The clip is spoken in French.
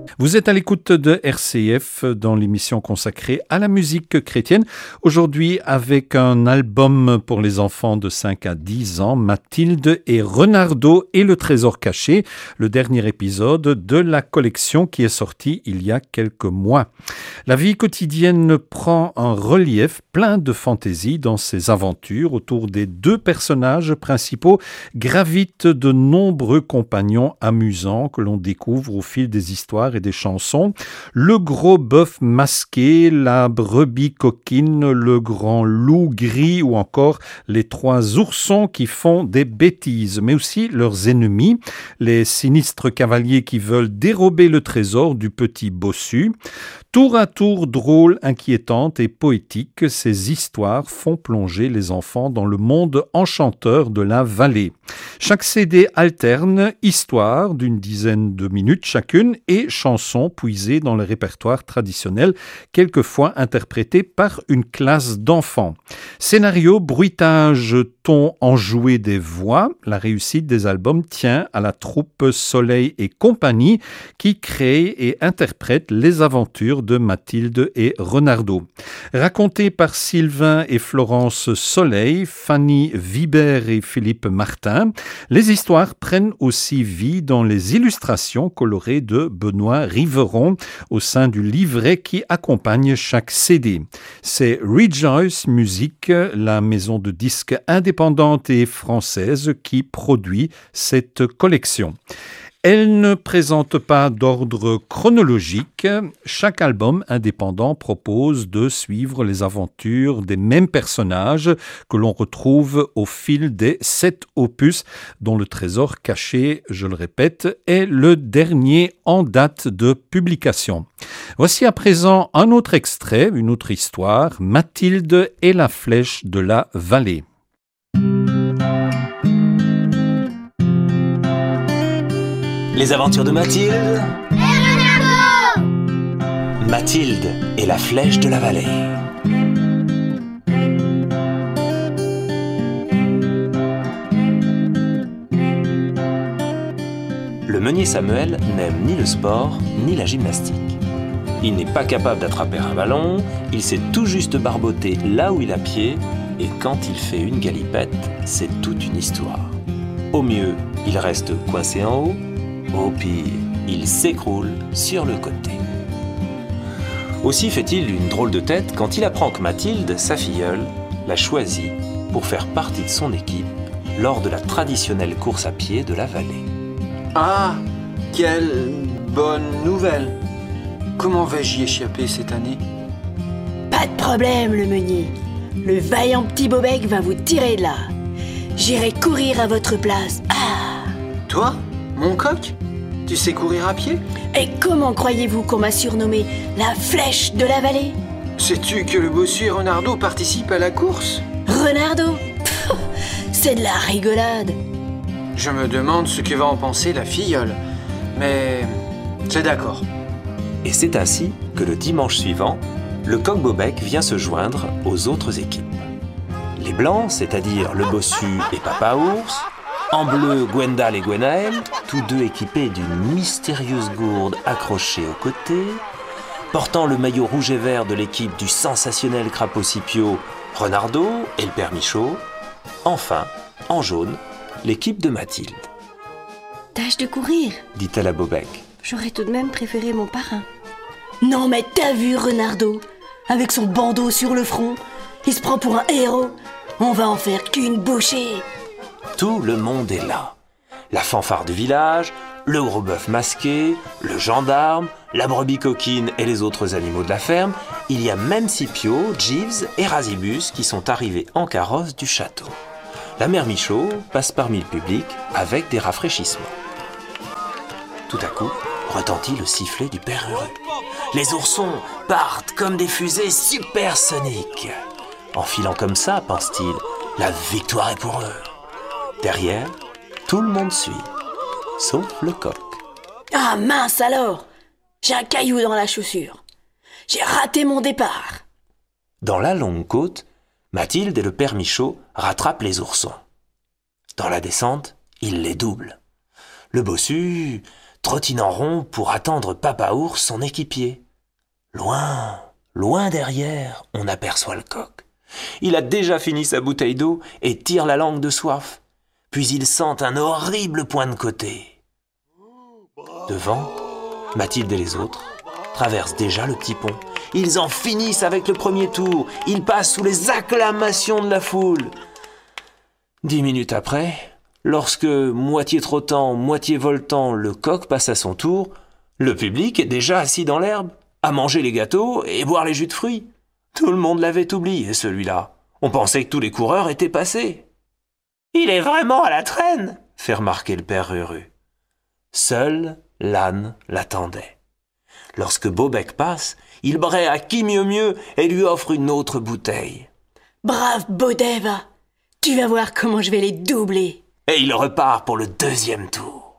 Vous êtes à l'écoute de RCF dans l'émission consacrée à la musique chrétienne. Aujourd'hui avec un album pour les enfants de 5 à 10 ans, Mathilde et Renardo et le trésor caché, le dernier épisode de la collection qui est sortie il y a quelques mois. La vie quotidienne prend un relief plein de fantaisie dans ses aventures. Autour des deux personnages principaux gravitent de nombreux compagnons amusants que l'on découvre au fil des histoires et des chansons. Le gros bœuf masqué, la brebis coquine, le grand loup gris ou encore les trois oursons qui font des bêtises, mais aussi leurs ennemis, les sinistres cavaliers qui veulent dérober le trésor du petit bossu. Tour à tour drôles, inquiétantes et poétiques, ces histoires font plonger les enfants dans le monde enchanteur de la vallée. Chaque CD alterne histoires d'une dizaine de minutes chacune et chansons puisées dans le répertoire traditionnel, quelquefois interprétées par une classe d'enfants. Scénario, bruitage, ton enjoué des voix, la réussite des albums tient à la troupe Soleil et compagnie qui crée et interprète les aventures de Mathilde et Renardo. Raconté par Sylvain et Florence Soleil, Fanny Vibert et Philippe Martin, les histoires prennent aussi vie dans les illustrations colorées de Benoît Riveron au sein du livret qui accompagne chaque CD. C'est Rejoice Music, la maison de disques indépendante et française qui produit cette collection. Elle ne présente pas d'ordre chronologique. Chaque album indépendant propose de suivre les aventures des mêmes personnages que l'on retrouve au fil des 7 opus, dont le trésor caché, je le répète, est le dernier en date de publication. Voici à présent un autre extrait, une autre histoire, Mathilde et la flèche de la vallée. Les aventures de Mathilde et Renardo. Mathilde et la flèche de la vallée. Le meunier Samuel n'aime ni le sport ni la gymnastique. Il n'est pas capable d'attraper un ballon, il sait tout juste barboter là où il a pied, et quand il fait une galipette, c'est toute une histoire. Au mieux, il reste coincé en haut. Au pire, il s'écroule sur le côté. Aussi fait-il une drôle de tête quand il apprend que Mathilde, sa filleule, l'a choisi pour faire partie de son équipe lors de la traditionnelle course à pied de la vallée. Ah, quelle bonne nouvelle! Comment vais-je y échapper cette année? Pas de problème, le meunier. Le vaillant petit Bobek va vous tirer de là. J'irai courir à votre place. Ah! Toi? Mon coq? Tu sais courir à pied? Et comment croyez-vous qu'on m'a surnommé la flèche de la vallée? Sais-tu que le bossu et Renardo participent à la course? Renardo? Pff, c'est de la rigolade. Je me demande ce que va en penser la filleule. Mais c'est d'accord. Et c'est ainsi que le dimanche suivant, le coq Bobek vient se joindre aux autres équipes. Les blancs, c'est-à-dire le bossu et Papa Ours, en bleu, Gwendal et Gwenaël, tous deux équipés d'une mystérieuse gourde accrochée au côté, portant le maillot rouge et vert de l'équipe du sensationnel crapaud Scipio, Renardo et le père Michaud. Enfin, en jaune, l'équipe de Mathilde. Tâche de courir, dit-elle à Bobek. J'aurais tout de même préféré mon parrain. Non mais t'as vu Renardo? Avec son bandeau sur le front, il se prend pour un héros. On va en faire qu'une bouchée. Tout le monde est là. La fanfare du village, le gros bœuf masqué, le gendarme, la brebis coquine et les autres animaux de la ferme. Il y a même Scipio, Jeeves et Rasibus qui sont arrivés en carrosse du château. La mère Michaud passe parmi le public avec des rafraîchissements. Tout à coup, retentit le sifflet du père heureux. Les oursons partent comme des fusées supersoniques. En filant comme ça, pense-t-il, la victoire est pour eux. Derrière, tout le monde suit, sauf le coq. Ah mince alors! J'ai un caillou dans la chaussure. J'ai raté mon départ. Dans la longue côte, Mathilde et le père Michaud rattrapent les oursons. Dans la descente, ils les doublent. Le bossu trottinant rond pour attendre Papa Ours, son équipier. Loin, loin derrière, on aperçoit le coq. Il a déjà fini sa bouteille d'eau et tire la langue de soif. Puis il sent un horrible point de côté. Devant, Mathilde et les autres traversent déjà le petit pont. Ils en finissent avec le premier tour. Ils passent sous les acclamations de la foule. 10 minutes après, lorsque, moitié trottant, moitié voltant, le coq passe à son tour, le public est déjà assis dans l'herbe, à manger les gâteaux et boire les jus de fruits. Tout le monde l'avait oublié, celui-là. On pensait que tous les coureurs étaient passés. « Il est vraiment à la traîne !» fait remarquer le père Ruru. Seul l'âne l'attendait. Lorsque Bobek passe, il braie à qui mieux et lui offre une autre bouteille. « Brave Bodeva, tu vas voir comment je vais les doubler !» Et il repart pour le deuxième tour.